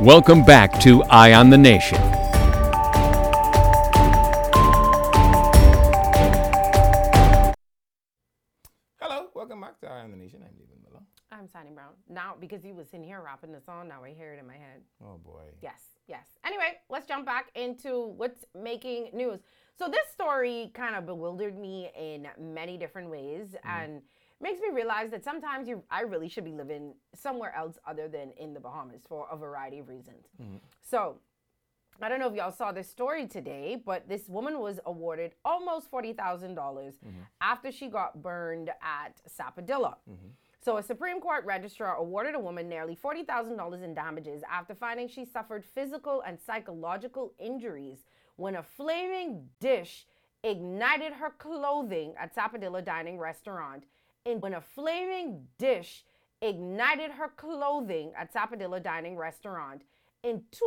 Welcome back to Eye on the Nation. Hello, welcome back to Eye on the Nation. I'm David Miller. I'm Sonny Brown. Now, because you was in here rapping the song, now I hear it in my head. Oh boy. Yes. Anyway, let's jump back into what's making news. So this story kind of bewildered me in many different ways and makes me realize that sometimes I really should be living somewhere else other than in the Bahamas for a variety of reasons. So I don't know if y'all saw this story today, but this woman was awarded almost $40,000 after she got burned at Sapodilla. So a Supreme Court registrar awarded a woman nearly $40,000 in damages after finding she suffered physical and psychological injuries when a flaming dish ignited her clothing at Sapodilla Dining Restaurant. When a flaming dish ignited her clothing at Sapodilla Dining Restaurant in